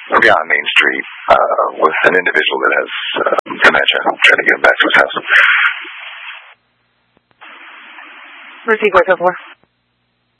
Yeah, on Main Street with an individual that has dementia. I'm trying to get him back to his house. Repeat what before.